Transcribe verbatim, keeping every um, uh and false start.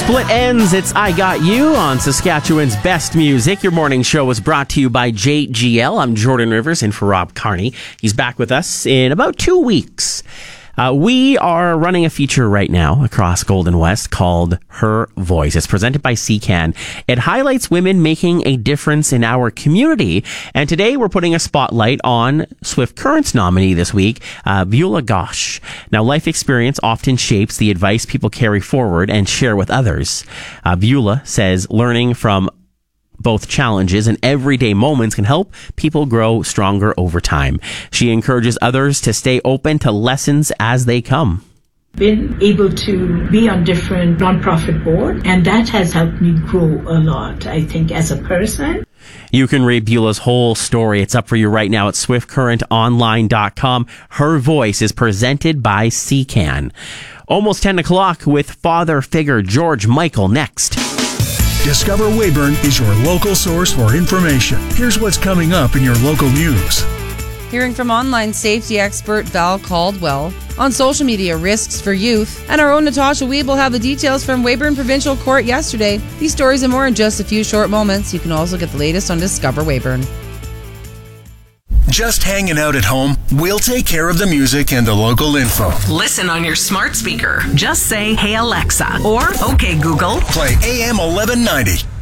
Split Ends, it's I Got You on Saskatchewan's Best Music. Your morning show was brought to you by J G L. I'm Jordan Rivers in for Rob Carney. He's back with us in about two weeks. Uh, we are running a feature right now across Golden West called Her Voice. It's presented by C C A N. It highlights women making a difference in our community. And today we're putting a spotlight on Swift Currents nominee this week, uh, Beulah Gosh. Now, life experience often shapes the advice people carry forward and share with others. Uh, Beulah says learning from both challenges and everyday moments can help people grow stronger over time. She encourages others to stay open to lessons as they come. Been able to be on different nonprofit boards, and that has helped me grow a lot, I think, as a person. You can read Beulah's whole story. It's up for you right now at swift current online dot com. Her Voice is presented by C C A N. Almost ten o'clock with father figure George Michael next. Discover Weyburn is your local source for information. Here's what's coming up in your local news. Hearing from online safety expert Val Caldwell on social media risks for youth. And our own Natasha Weeb will have the details from Weyburn Provincial Court yesterday. These stories and more in just a few short moments. You can also get the latest on Discover Weyburn. Just hanging out at home? We'll take care of the music and the local info. Listen on your smart speaker. Just say, "Hey Alexa," or "Okay Google." Play A M eleven ninety.